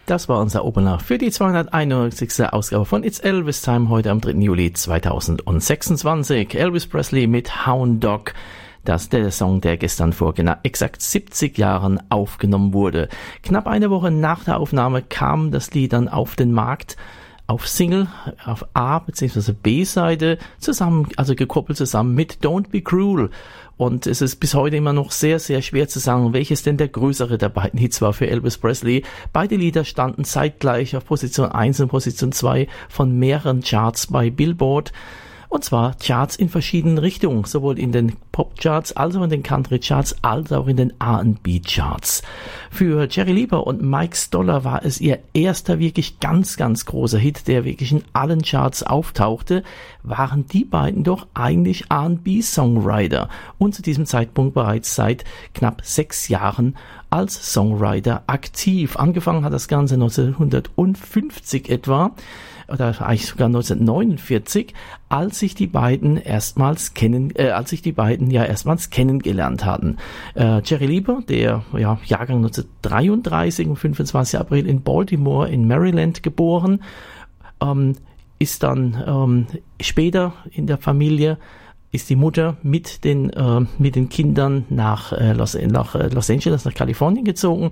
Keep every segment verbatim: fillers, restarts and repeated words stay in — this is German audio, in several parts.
Das war unser Opener für die zweihunderteinundneunzigste Ausgabe von It's Elvis Time heute am dritten Juli zweitausendsechsundzwanzig. Elvis Presley mit Hound Dog. Das ist der Song, der gestern vor genau exakt siebzig Jahren aufgenommen wurde. Knapp eine Woche nach der Aufnahme kam das Lied dann auf den Markt. Auf Single, auf A- bzw. B-Seite zusammen, also gekoppelt zusammen mit Don't Be Cruel. Und es ist bis heute immer noch sehr, sehr schwer zu sagen, welches denn der größere der beiden Hits war für Elvis Presley. Beide Lieder standen zeitgleich auf Position eins und Position zwei von mehreren Charts bei Billboard. Und zwar Charts in verschiedenen Richtungen, sowohl in den Pop-Charts, als auch in den Country-Charts, als auch in den R and B-Charts. Für Jerry Lieber und Mike Stoller war es ihr erster wirklich ganz, ganz großer Hit, der wirklich in allen Charts auftauchte, waren die beiden doch eigentlich R and B-Songwriter und zu diesem Zeitpunkt bereits seit knapp sechs Jahren als Songwriter aktiv. Angefangen hat das Ganze neunzehnhundertfünfzig etwa, oder eigentlich sogar neunzehnhundertneunundvierzig, als sich die beiden erstmals kennen, äh, als sich die beiden ja erstmals kennengelernt hatten. Äh, Jerry Lieber, der ja Jahrgang neunzehnhundertdreiunddreißig, am fünfundzwanzigsten April in Baltimore in Maryland geboren, ähm, ist dann ähm, später in der Familie ist die Mutter mit den äh, mit den Kindern nach äh, Los, nach äh, Los Angeles, nach Kalifornien gezogen.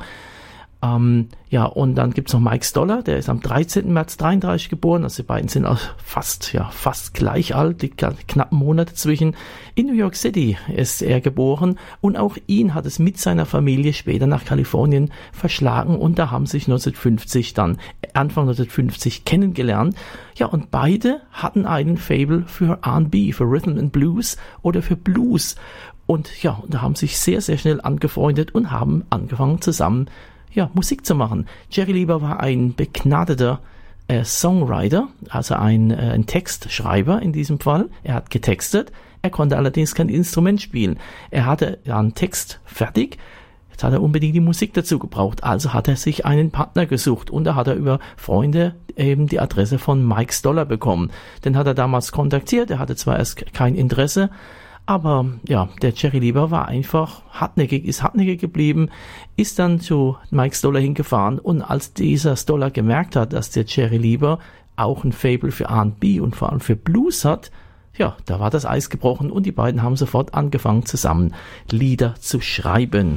Ähm, ja, und dann gibt's noch Mike Stoller, der ist am dreizehnten März dreiunddreißig geboren, also die beiden sind auch fast, ja, fast gleich alt, liegt knapp einen Monat dazwischen. In New York City ist er geboren und auch ihn hat es mit seiner Familie später nach Kalifornien verschlagen und da haben sich neunzehnhundertfünfzig dann, Anfang neunzehnhundertfünfzig kennengelernt. Ja, und beide hatten einen Faible für R and B, für Rhythm and Blues oder für Blues. Und ja, da haben sich sehr, sehr schnell angefreundet und haben angefangen zusammen ja, Musik zu machen. Jerry Lieber war ein begnadeter äh, Songwriter, also ein, äh, ein Textschreiber in diesem Fall. Er hat getextet, er konnte allerdings kein Instrument spielen. Er hatte ja einen Text fertig, jetzt hat er unbedingt die Musik dazu gebraucht, also hat er sich einen Partner gesucht und da hat er über Freunde eben die Adresse von Mike Stoller bekommen. Den hat er damals kontaktiert, er hatte zwar erst kein Interesse, aber ja, der Jerry Lieber war einfach hartnäckig, ist hartnäckig geblieben, ist dann zu Mike Stoller hingefahren und als dieser Stoller gemerkt hat, dass der Jerry Lieber auch ein Faible für R and B und vor allem für Blues hat, ja, da war das Eis gebrochen und die beiden haben sofort angefangen, zusammen Lieder zu schreiben.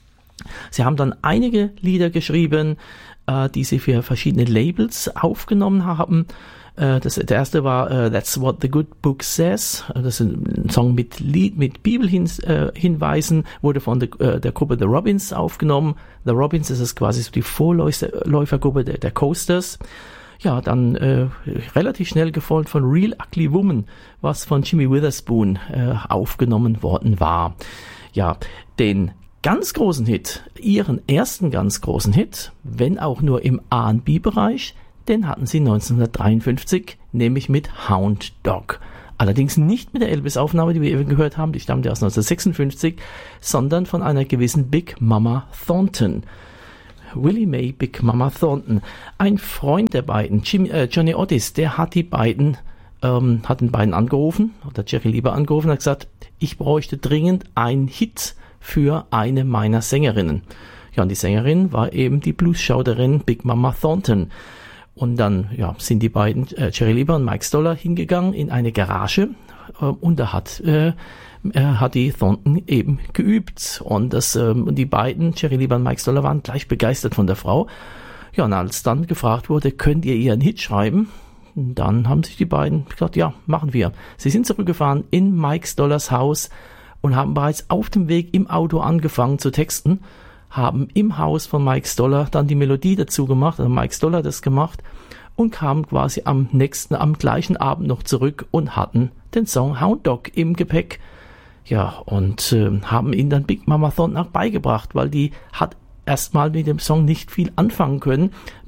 Sie haben dann einige Lieder geschrieben, äh, die sie für verschiedene Labels aufgenommen haben. Das, der erste war uh, That's What the Good Book Says. Das ist ein Song mit Lied, mit Bibelhinweisen, äh, wurde von der, äh, der Gruppe The Robins aufgenommen. The Robins, das ist quasi so die Vorläufergruppe der, der Coasters. Ja, dann äh, relativ schnell gefolgt von Real Ugly Woman, was von Jimmy Witherspoon äh, aufgenommen worden war. Ja, den ganz großen Hit, ihren ersten ganz großen Hit, wenn auch nur im R and B-Bereich, den hatten sie neunzehnhundertdreiundfünfzig, nämlich mit Hound Dog. Allerdings nicht mit der Elvis-Aufnahme, die wir eben gehört haben, die stammte aus neunzehnhundertsechsundfünfzig, sondern von einer gewissen Big Mama Thornton. Willie Mae Big Mama Thornton. Ein Freund der beiden, Jimmy, äh, Johnny Otis, der hat die beiden, ähm, hat den beiden angerufen, oder Jerry Lieber angerufen, hat gesagt, ich bräuchte dringend einen Hit für eine meiner Sängerinnen. Ja, und die Sängerin war eben die Blues-Schauderin Big Mama Thornton. Und dann ja, sind die beiden, äh, Jerry Lieber und Mike Stoller, hingegangen in eine Garage äh, und da hat, äh, er hat die Thornton eben geübt. Und das, äh, die beiden, Jerry Lieber und Mike Stoller, waren gleich begeistert von der Frau. Ja, und als dann gefragt wurde, könnt ihr ihren Hit schreiben? Und dann haben sich die beiden gesagt, ja, machen wir. Sie sind zurückgefahren in Mike Stollers Haus und haben bereits auf dem Weg im Auto angefangen zu texten, haben im Haus von Mike Stoller dann die Melodie dazu gemacht, also Mike Stoller das gemacht und kamen quasi am nächsten, am gleichen Abend noch zurück und hatten den Song Hound Dog im Gepäck. Ja, und äh, haben ihn dann Big Mama Thornton auch beigebracht, weil die hat erstmal mit dem Song nicht viel anfangen können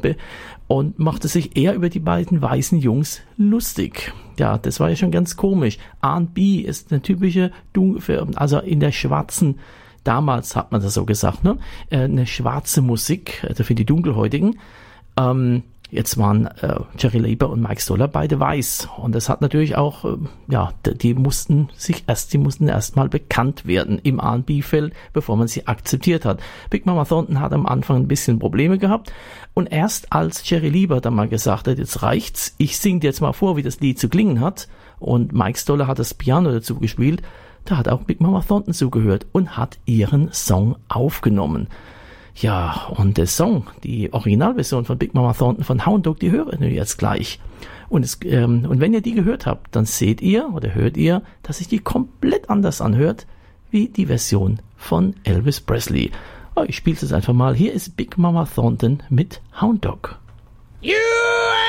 und machte sich eher über die beiden weißen Jungs lustig. Ja, das war ja schon ganz komisch. R and B ist eine typische, also in der schwarzen, damals hat man das so gesagt, ne, eine schwarze Musik, also für die Dunkelhäutigen. Ähm, Jetzt waren äh, Jerry Leiber und Mike Stoller beide weiß. Und das hat natürlich auch, äh, ja, die mussten sich erst, die mussten erstmal bekannt werden im R and B-Feld, bevor man sie akzeptiert hat. Big Mama Thornton hat am Anfang ein bisschen Probleme gehabt. Und erst als Jerry Leiber dann mal gesagt hat, jetzt reicht's, ich sing dir jetzt mal vor, wie das Lied zu klingen hat, und Mike Stoller hat das Piano dazu gespielt, da hat auch Big Mama Thornton zugehört und hat ihren Song aufgenommen. Ja, und der Song, die Originalversion von Big Mama Thornton von Hound Dog, die hören wir jetzt gleich. Und, es, ähm, und wenn ihr die gehört habt, dann seht ihr oder hört ihr, dass sich die komplett anders anhört, wie die Version von Elvis Presley. Oh, ich spiele es einfach mal. Hier ist Big Mama Thornton mit Hound Dog. You